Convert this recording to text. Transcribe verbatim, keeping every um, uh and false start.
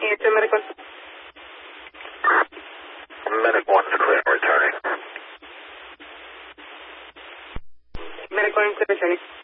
Answer medic one. Medic one to clear, returning. Medic one, clear returning.